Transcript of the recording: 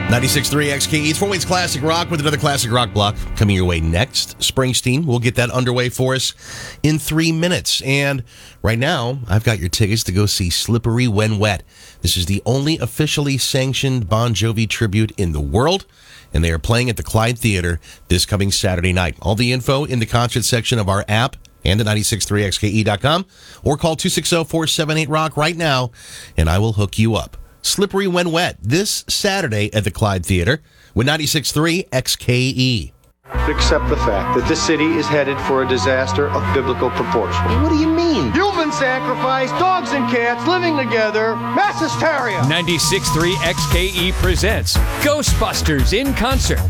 96.3 XKE. It's 4 Ways Classic Rock with another Classic Rock block coming your way next. Springsteen will get that underway for us in 3 minutes. And right now, I've got your tickets to go see Slippery When Wet. This is the only officially sanctioned Bon Jovi tribute in the world, and they are playing at the Clyde Theater this coming Saturday night. All the info in the concert section of our app and at 963xke.com, or call 260-478-ROCK right now, and I will hook you up. Slippery When Wet, this Saturday at the Clyde Theater with 96.3 XKE. Accept the fact that this city is headed for a disaster of biblical proportion. What do you mean? Human sacrifice, dogs and cats living together, mass hysteria. 96.3 XKE presents Ghostbusters in concert.